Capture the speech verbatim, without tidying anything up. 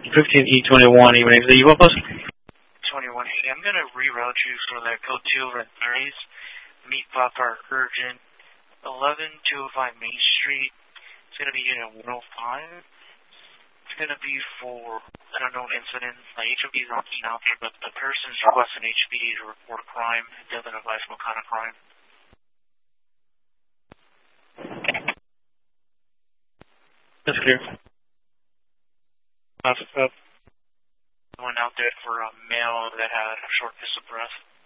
fifteen E twenty-one, even if you want us? twenty-one, hey, I'm going to reroute you for the code two over at Mary's. Meet Pop Park Urgent, eleven two oh five Main Street. It's going to be unit one oh five. It's going to be for an unknown incident. The H O B is not out there, but the person's requesting H P D to report a crime. It doesn't advise what kind of crime. That's clear. That's up. Went out there for a male that had a shortness of breath.